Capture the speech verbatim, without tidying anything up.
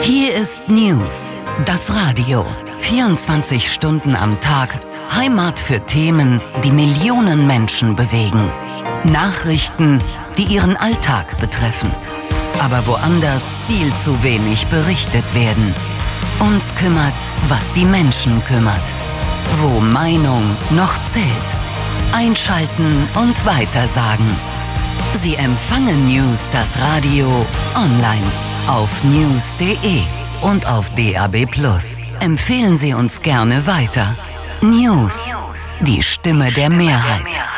Hier ist News, das Radio. vierundzwanzig Stunden am Tag, Heimat für Themen, die Millionen Menschen bewegen. Nachrichten, die ihren Alltag betreffen. Aber woanders viel zu wenig berichtet werden. Uns kümmert, was die Menschen kümmert. Wo Meinung noch zählt. Einschalten und weitersagen. Sie empfangen News, das Radio, online, auf news punkt de und auf D A B plus. Empfehlen Sie uns gerne weiter. News, die Stimme der Mehrheit.